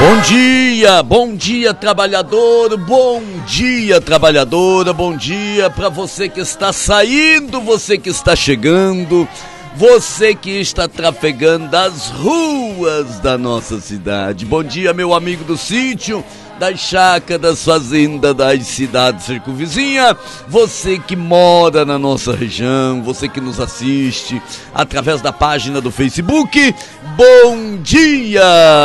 Bom dia trabalhador, bom dia trabalhadora, bom dia para você que está saindo, você que está chegando, você que está trafegando as ruas da nossa cidade. Bom dia, meu amigo do sítio, das chácaras, das fazendas, das cidades circunvizinhas, você que mora na nossa região, você que nos assiste através da página do Facebook. Bom dia!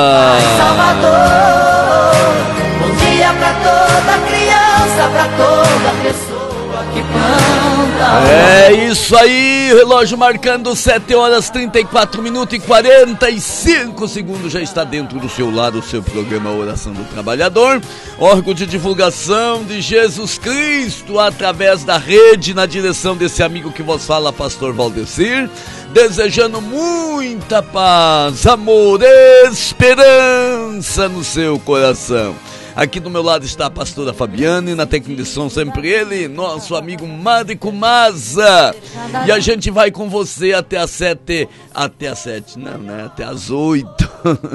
Salvador, bom dia pra toda criança, pra toda pessoa que planta. É isso aí, relógio marcando 7 horas 34 minutos e 45 segundos, já está dentro do seu lado o seu programa Oração do Trabalhador, órgão de divulgação de Jesus Cristo através da rede, na direção desse amigo que vos fala, Pastor Valdecir, desejando muita paz, amor, esperança no seu coração. Aqui do meu lado está a pastora Fabiane, na técnica de som sempre ele, nosso amigo Márico Maza. E a gente vai com você até às 7, até às 8.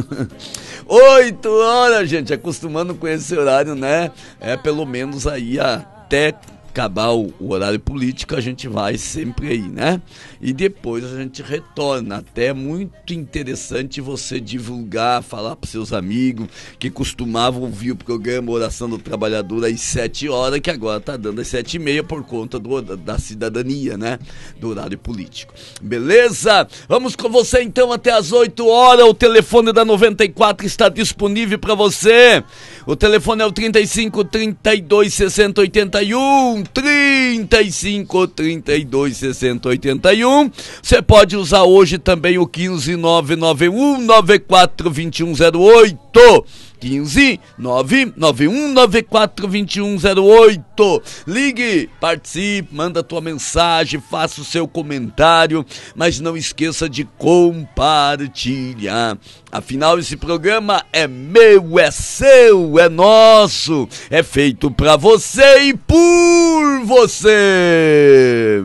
8 horas, gente, acostumando com esse horário, né? É pelo menos aí até acabar o horário político, a gente vai sempre aí, né? E depois a gente retorna. Até é muito interessante você divulgar, falar para seus amigos que costumavam ouvir o programa Oração do Trabalhador às 7 horas, que agora tá dando às 7h30 por conta da cidadania, né? Do horário político. Beleza? Vamos com você então até às 8 horas. O telefone da 94 está disponível para você. O telefone é o 35 32 60 81. 35 32 60 81. Você pode usar hoje também o 15 991 94 2108. 15 991 94 2108. Ligue, participe, manda tua mensagem, faça o seu comentário, mas não esqueça de compartilhar. Afinal, esse programa é meu, é seu, é nosso, é feito pra você e por você.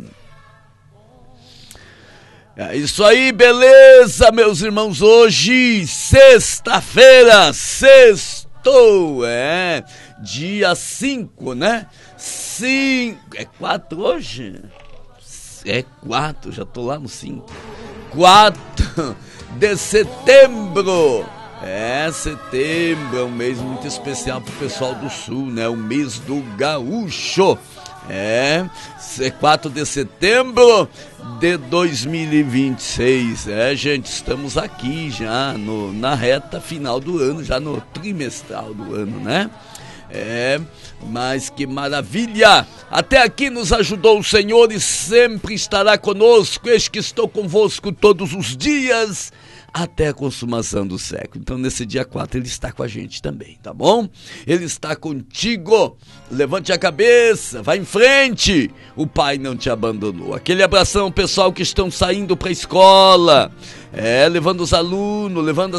É isso aí, beleza, meus irmãos? Hoje, sexta-feira, sextou, dia 5, né? É 4 hoje? É 4, já tô lá no 5. 4 de setembro. Setembro é um mês muito especial pro pessoal do Sul, né? O mês do gaúcho. É 4 de setembro de 2026. Gente, estamos aqui já na reta final do ano, já no trimestral do ano, né? Mas que maravilha! Até aqui nos ajudou o Senhor e sempre estará conosco. Eis que estou convosco todos os dias, até a consumação do século. Então nesse dia 4 ele está com a gente também, tá bom? Ele está contigo. Levante a cabeça, vai em frente. O Pai não te abandonou. Aquele abração, pessoal que estão saindo para a escola, levando os alunos, levando